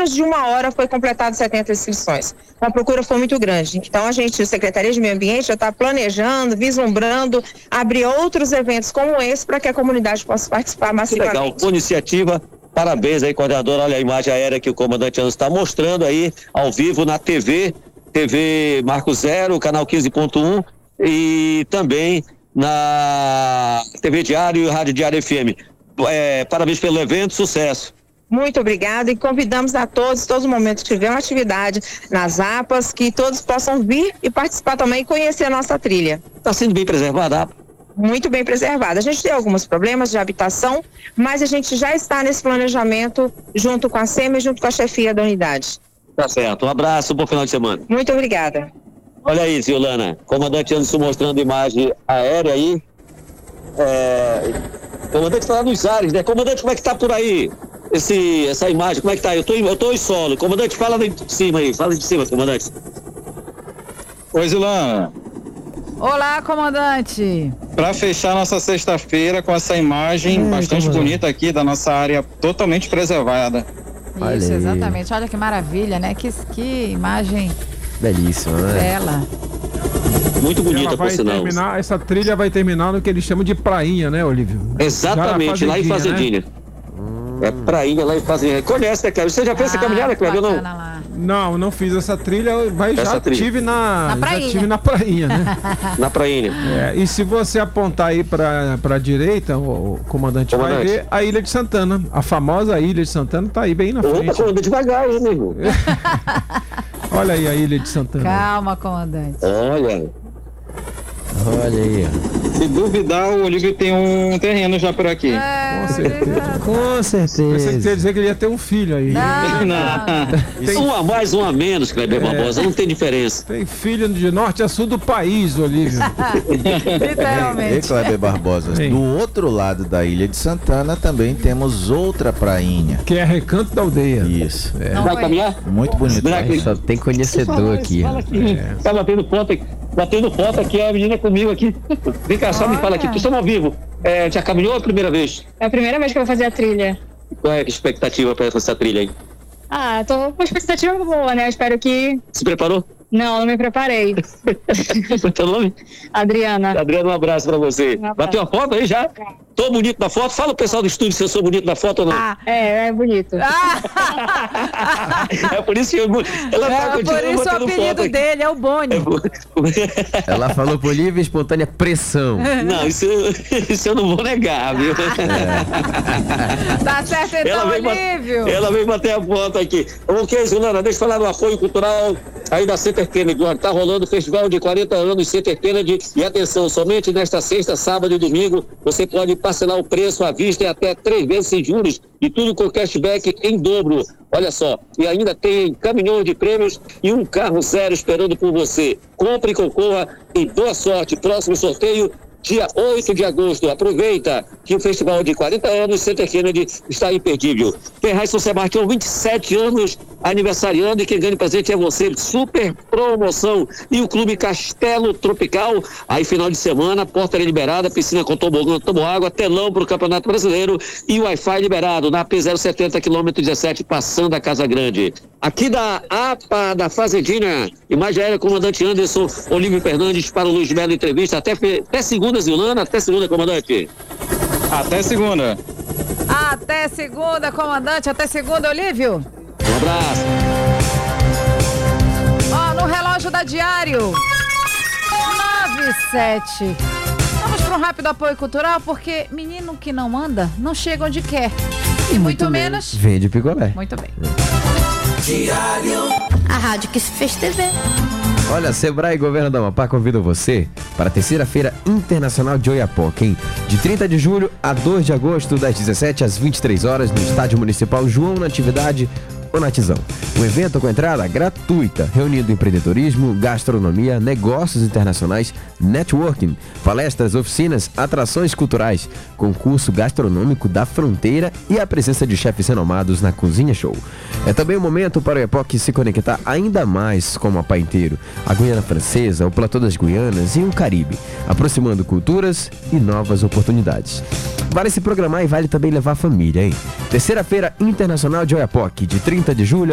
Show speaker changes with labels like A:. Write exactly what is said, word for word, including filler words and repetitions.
A: menos de uma hora foi completado setenta inscrições. A procura foi muito grande. Então a gente, a Secretaria de Meio Ambiente, já está planejando, vislumbrando abrir outros eventos como esse para que a comunidade possa participar massivamente.
B: Que legal, boa iniciativa. Parabéns aí, coordenadora. Olha a imagem aérea que o comandante Anderson está mostrando aí ao vivo na T V, T V Marco Zero, canal quinze ponto um e também na T V Diário e Rádio Diário F M. É, parabéns pelo evento, sucesso.
A: Muito obrigada e convidamos a todos, todos os momentos que tiver uma atividade nas A P As, que todos possam vir e participar também e conhecer a nossa trilha.
B: Está sendo bem preservada a A P A?
A: Muito bem preservada. A gente tem alguns problemas de habitação, mas a gente já está nesse planejamento junto com a SEMA e junto com a chefia da unidade.
B: Tá certo. Um abraço, bom final de semana.
A: Muito obrigada.
B: Olha aí, Ziolana, comandante Anderson mostrando imagem aérea aí. É... Comandante está lá nos ares, né? Comandante, como é que tá por aí? Esse, essa imagem, como é que tá? Eu tô, eu tô em solo. Comandante, fala de cima aí, fala de cima, comandante.
C: Oi, Ziolana.
D: Olá, comandante.
C: Para fechar nossa sexta-feira com essa imagem hum, bastante bonita aqui da nossa área totalmente preservada.
D: Isso, exatamente. Olha que maravilha, né? Que, que imagem
E: belíssima, né?
D: Bela.
B: Muito bonita, por sinal.
F: Terminar, essa trilha vai terminar no que eles chamam de prainha, né, Olívio?
B: Exatamente, lá em Fazendinha. Né? É prainha lá em Fazendinha. Conhece, né, Cléber? Você já fez ah, essa caminhada, Cléber, ou não?
F: Lá. Não, não fiz essa trilha, mas essa já trilha. tive na,
D: na prainha.
F: Já tive na prainha, né?
B: Na prainha.
F: É, e se você apontar aí pra, pra direita, o, o comandante, comandante vai ver a Ilha de Santana. A famosa Ilha de Santana tá aí bem na frente.
B: Opa, comandante, devagar, hein, amigo?
F: Olha aí a Ilha de Santana.
D: Calma, comandante.
B: Olha.
E: Olha aí.
C: Se duvidar, o Olívio tem um terreno já por aqui.
D: É,
F: com certeza.
E: Com certeza.
F: Pensei que você ia dizer que ele ia ter um filho aí.
D: Não, não.
B: Tem... Um a mais, um a menos, Cléber é. Barbosa, não tem diferença.
F: Tem filho de norte a sul do país, Olívio.
D: Literalmente.
E: E Cléber Barbosa, Sim. do outro lado da Ilha de Santana também temos outra prainha.
F: Que é Recanto da Aldeia.
E: Isso. É.
B: Vai caminhar?
E: Muito bonito.
B: Mas
E: só tem conhecedor fala, aqui.
B: Fala aqui. É. Tá batendo foto aqui. Batendo foto aqui, a menina comigo aqui. Vem cá, só Olha. me fala aqui. Tu estamos ao vivo. É, já caminhou a primeira vez?
G: É a primeira vez que eu vou fazer a trilha.
B: Qual é a expectativa para essa trilha aí?
G: Ah, tô com uma expectativa boa, né? Eu espero que...
B: Se preparou?
G: Não, não me preparei.
B: Qual é teu nome?
G: Adriana.
B: Adriana, um abraço pra você.
G: Um abraço.
B: Bateu a foto aí já? Tô bonito na foto? Fala o pessoal do estúdio se eu sou bonito na foto ou não.
G: Ah, é, é bonito.
D: Ah.
B: É por isso que eu, ela
D: é,
B: tá
D: por isso o apelido dele é o Boni.
E: É ela falou por livre e espontânea pressão.
B: Não, isso, isso eu não vou negar, viu?
D: É. Tá certo então, Olívio.
B: Ela veio bater a foto aqui. Ok, Zulana, deixa eu falar do apoio cultural aí da Center Kennedy. Tá rolando o festival de quarenta anos Center Kennedy. E atenção, somente nesta sexta, sábado e domingo, você pode parcelar o preço à vista e até três vezes sem juros e tudo com cashback em dobro. Olha só, e ainda tem caminhões de prêmios e um carro zero esperando por você. Compre, concorra e boa sorte. Próximo sorteio, dia oito de agosto. Aproveita que o festival de quarenta anos Center Kennedy está imperdível. Ferraz São Sebastião, vinte e sete anos aniversariando, e quem ganha presente é você. Super promoção. E o Clube Castelo Tropical, aí final de semana, porta liberada, piscina com tobogã, toboágua, telão para o Campeonato Brasileiro e Wi-Fi liberado na P zero setenta, quilômetro dezessete, passando a Casa Grande. Aqui da A P A da Fazendinha, imagem aérea, comandante Anderson, Olívio Fernandes para o Luiz Melo Entrevista. Até, até segunda, Zilana, até segunda, comandante.
C: Até segunda.
D: Até segunda, comandante, até segunda, Olívio.
B: Um abraço.
D: Ó, no relógio da Diário, nove e sete. Vamos para um rápido apoio cultural, porque menino que não anda, não chega onde quer. E, e muito, muito menos...
E: Vende picolé.
D: Muito bem.
H: Diário. A rádio que se fez T V.
E: Olha, Sebrae Governo do Amapá convida você para a terceira Feira Internacional de Oiapoque, hein? De trinta de julho a dois de agosto, das dezessete às vinte e três horas, no Estádio Municipal João Natividade, o Natizão. Um evento com entrada gratuita, reunindo empreendedorismo, gastronomia, negócios internacionais, networking, palestras, oficinas, atrações culturais, concurso gastronômico da fronteira e a presença de chefes renomados na Cozinha Show. É também um momento para o Oiapoque se conectar ainda mais com o Amapá inteiro, a Guiana Francesa, o Platô das Guianas e o Caribe, aproximando culturas e novas oportunidades. Vale se programar e vale também levar a família, hein? Terceira Feira Internacional de Oiapoque, de trinta de julho